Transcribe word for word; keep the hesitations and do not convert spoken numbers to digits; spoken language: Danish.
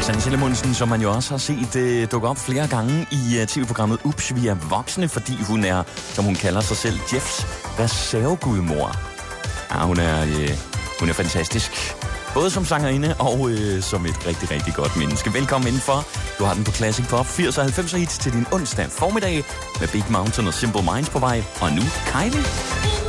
Sanne Salomonsen, som man jo også har set uh, dukke op flere gange i uh, T V-programmet Ups, vi er voksne, fordi hun er, som hun kalder sig selv, Jeffs reservegudmor. Ja, hun er, uh, hun er fantastisk. Både som sangerinde og uh, som et rigtig, rigtig godt menneske. Velkommen indenfor. Du har den på Classic Pop firs og halvfems hits til din onsdag formiddag med Big Mountain og Simple Minds på vej. Og nu Kylie.